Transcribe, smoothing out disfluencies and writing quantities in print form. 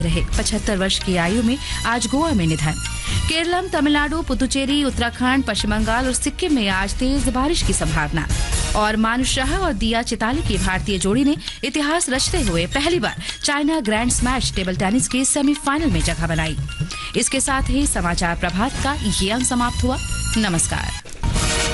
रहे 75 वर्ष की आयु में आज गोवा में निधन। केरलम, तमिलनाडु, पुदुचेरी, उत्तराखंड, पश्चिम बंगाल और सिक्किम में आज तेज बारिश की संभावना। और मानुष शाह और दिया चिताली की भारतीय जोड़ी ने इतिहास रचते हुए पहली बार China grand smash table tennis के सेमीफाइनल में जगह बनाई। इसके साथ ही समाचार प्रभात का ये अंक समाप्त हुआ। नमस्कार।